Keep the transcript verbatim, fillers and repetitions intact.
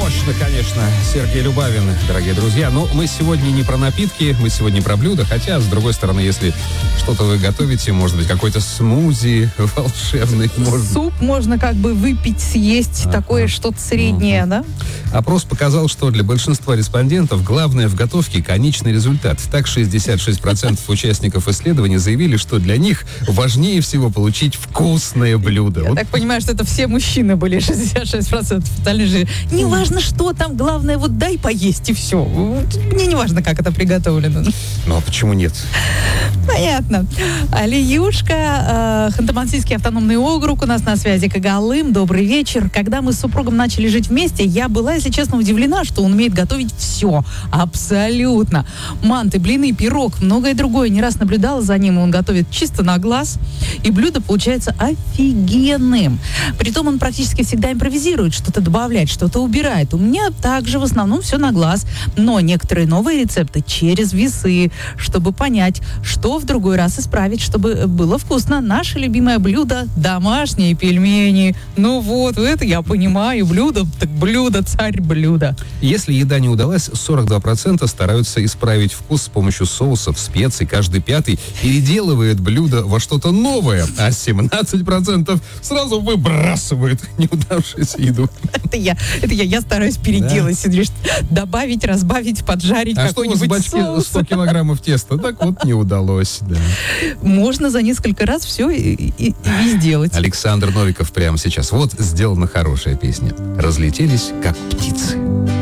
Мощно, конечно, Сергей Любавин, дорогие друзья. Но мы сегодня не про напитки, мы сегодня про блюда. Хотя, с другой стороны, если что-то вы готовите, может быть, какой-то смузи волшебный. Может... Суп можно как бы выпить, съесть, а-а. Такое что-то среднее, а-а. Да? Опрос показал, что для большинства респондентов главное в готовке — конечный результат. Так, шестьдесят шесть процентов участников исследования заявили, что для них важнее всего получить вкусное блюдо. Я вот. так понимаю, что это все мужчины были, шестьдесят шесть процентов. Остальные же, не важно, что там, главное, вот дай поесть и все. Мне не важно, как это приготовлено. Ну, а почему нет? Понятно. Алиюшка, э, Ханты-Мансийский автономный округ, у нас на связи Кагалым. Добрый вечер. Когда мы с супругом начали жить вместе, я была, если честно, удивлена, что он умеет готовить все. Абсолютно. Манты, блины, пирог, многое другое. Не раз наблюдала за ним, он готовит чисто на глаз, и блюдо получается офигенным. Притом он практически всегда импровизирует, что-то добавляет, что-то убирает. У меня также в основном все на глаз, но некоторые новые рецепты через весы, чтобы понять, что в другой раз исправить, чтобы было вкусно. Наше любимое блюдо — домашние пельмени. Ну вот, это я понимаю. Блюдо, так блюдо, царь блюда. Если еда не удалась, сорок два процента стараются исправить вкус с помощью соусов, специй. Каждый пятый переделывает блюдо во что-то новое, а семнадцать процентов сразу выбрасывают неудавшуюся еду. Это я, это я, я стараюсь переделать, да? Добавить, разбавить, поджарить а какой-нибудь соус. А что у вас в бачке сто килограммов теста? Так вот, не удалось, да. Можно за несколько раз все и, и, и сделать. Александр Новиков прямо сейчас. Вот сделана хорошая песня. Разлетелись, как птицы.